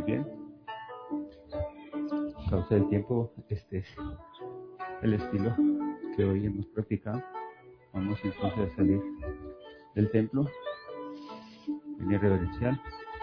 bien. A causa del tiempo, este es el estilo que hoy hemos practicado. Vamos entonces a salir del templo, línea reverencial,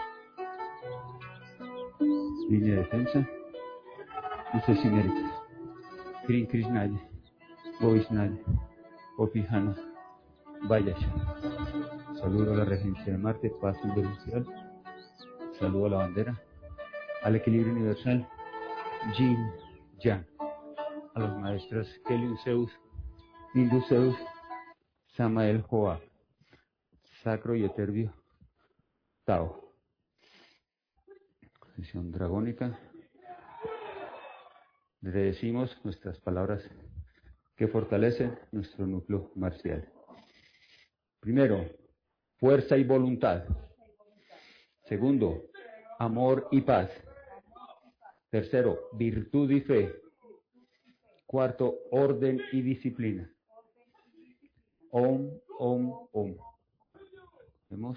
línea de defensa, luces sinéricas, Krim Krishnaya, Govisnaya, Opijana, Vayasha. Saludo a la regencia de Marte, paz universal. Saludo a la bandera, al equilibrio universal, Yin, Yang, a los maestros Helium Zeus, Indus Zeus, Samael Joab, Sacro y Eterbio, Tao. Sesión dragónica. Le decimos nuestras palabras que fortalecen nuestro núcleo marcial. Primero, fuerza y voluntad. Segundo, amor y paz. Tercero, virtud y fe. Cuarto, orden y disciplina. Om, om, om. ¿Vemos?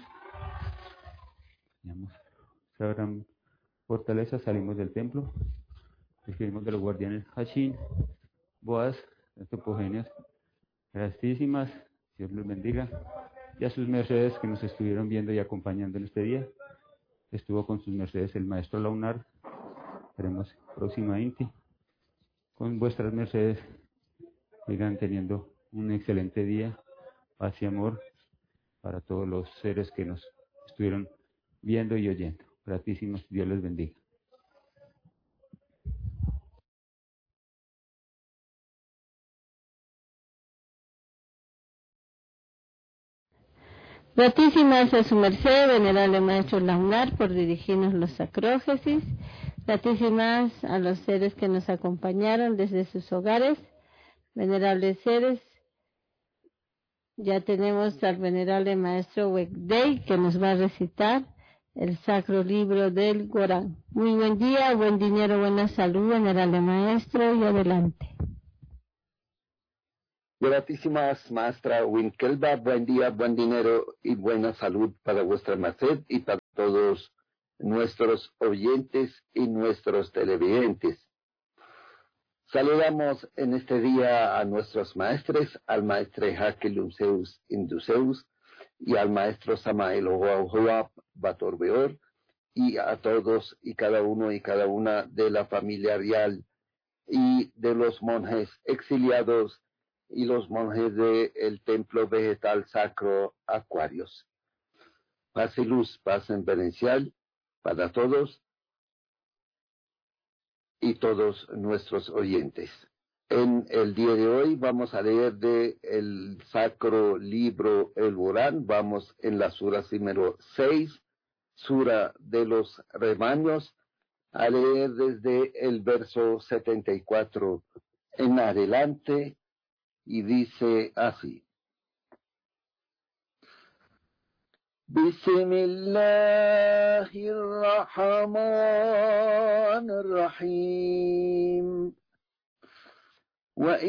Esa gran fortaleza, salimos del templo. Escribimos de los guardianes Hashin, Boaz, antropogenias, grandísimas. Dios los bendiga. Y a sus mercedes que nos estuvieron viendo y acompañando en este día. Estuvo con sus mercedes el maestro Launar. Esperemos próximamente. Con vuestras mercedes sigan teniendo un excelente día. Paz y amor para todos los seres que nos estuvieron viendo y oyendo. Gratísimos, Dios les bendiga. Gratísimas a su merced, venerable maestro Launar, por dirigirnos los sacrógesis. Gratísimas a los seres que nos acompañaron desde sus hogares. Venerables seres, ya tenemos al venerable maestro Wegdei que nos va a recitar el sacro libro del Corán. Muy buen día, buen dinero, buena salud, venerable maestro, y adelante. Gratísimas maestra Winkelba, buen día, buen dinero y buena salud para vuestra merced y para todos nuestros oyentes y nuestros televidentes. Saludamos en este día a nuestros maestres, al maestre Helium Zeus Indus Zeus y al maestro Samael Joab Batorbeor y a todos y cada uno y cada una de la familia real y de los monjes exiliados y los monjes del templo vegetal sacro Acuarios. Paz y luz, paz reverencial para todos y todos nuestros oyentes. En el día de hoy vamos a leer de el sacro libro El Corán. Vamos en la sura número 6, sura de los rebaños, a leer desde el verso 74 en adelante. Y dice así: Bismillahirrahmanirrahim.